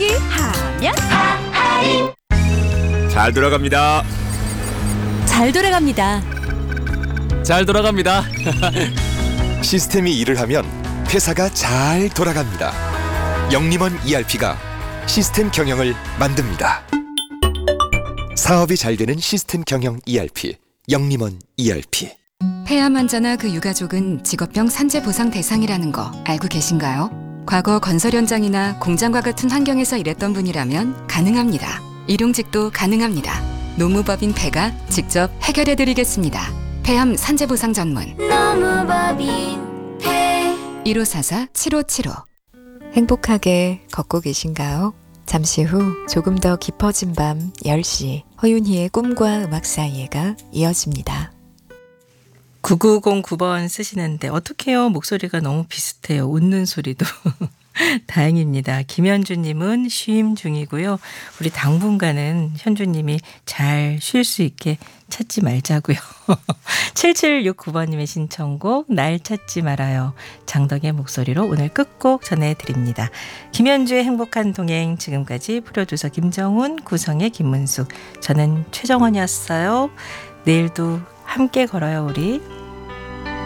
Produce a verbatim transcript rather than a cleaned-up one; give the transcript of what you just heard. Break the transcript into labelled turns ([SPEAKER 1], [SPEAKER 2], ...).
[SPEAKER 1] 하이 하면
[SPEAKER 2] 잘 돌아갑니다.
[SPEAKER 1] 잘 돌아갑니다.
[SPEAKER 3] 잘 돌아갑니다.
[SPEAKER 4] 시스템이 일을 하면 회사가 잘 돌아갑니다. 영림원 이알피가 시스템 경영을 만듭니다. 사업이 잘 되는 시스템 경영 이알피, 영림원 이알피.
[SPEAKER 5] 폐암 환자나 그 유가족은 직업병 산재 보상 대상이라는 거 알고 계신가요? 과거 건설 현장이나 공장과 같은 환경에서 일했던 분이라면 가능합니다. 일용직도 가능합니다. 노무법인 폐가 직접 해결해드리겠습니다. 폐암 산재 보상 전문
[SPEAKER 6] 노무법인 폐
[SPEAKER 5] 일오사사 칠오칠오.
[SPEAKER 7] 행복하게 걷고 계신가요? 잠시 후 조금 더 깊어진 밤 열 시 허윤희의 꿈과 음악 사이에가 이어집니다.
[SPEAKER 8] 구구공구 번 쓰시는데 어떡해요? 목소리가 너무 비슷해요. 웃는 소리도. 다행입니다. 김현주님은 쉼 중이고요. 우리 당분간은 현주님이 잘 쉴 수 있게 찾지 말자고요. 칠칠육구 번님의 신청곡 날 찾지 말아요. 장덕의 목소리로 오늘 끝곡 전해드립니다. 김현주의 행복한 동행, 지금까지 프로듀서 김정훈, 구성의 김문숙, 저는 최정원이었어요. 내일도 함께 걸어요 우리.